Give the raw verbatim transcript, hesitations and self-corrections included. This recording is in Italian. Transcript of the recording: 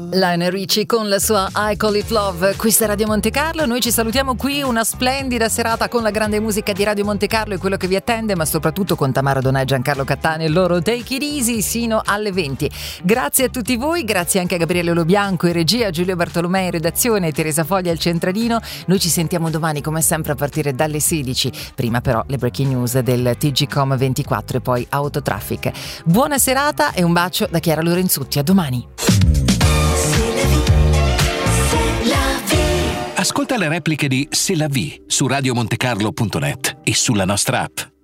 Lionel Richie con la sua I Call It Love. Questa è Radio Monte Carlo, noi ci salutiamo qui, una splendida serata con la grande musica di Radio Monte Carlo e quello che vi attende, ma soprattutto con Tamara Donà e Giancarlo Cattani e il loro Take It Easy sino alle venti. Grazie a tutti voi, grazie anche a Gabriele Lobianco in regia, Giulio Bartolomei in redazione e Teresa Foglia al centralino. Noi ci sentiamo domani come sempre a partire dalle sedici, prima però le breaking news del T G Com ventiquattro e poi Autotraffic. Buona serata e un bacio da Chiara Lorenzutti, a domani. Ascolta le repliche di C'est la vie su radiomontecarlo punto net e sulla nostra app.